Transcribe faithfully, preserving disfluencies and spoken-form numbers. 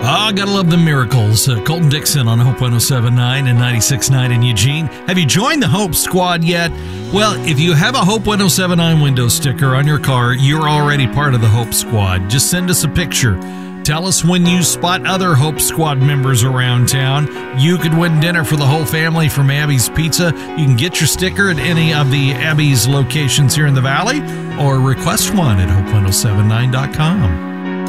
Ah, gotta love the miracles. Uh, Colton Dixon on Hope one oh seven point nine and ninety-six point nine in Eugene. Have you joined the Hope Squad yet? Well, if you have a Hope one oh seven point nine window sticker on your car, you're already part of the Hope Squad. Just send us a picture. Tell us when you spot other Hope Squad members around town. You could win dinner for the whole family from Abby's Pizza. You can get your sticker at any of the Abby's locations here in the Valley or request one at hope one oh seven nine dot com.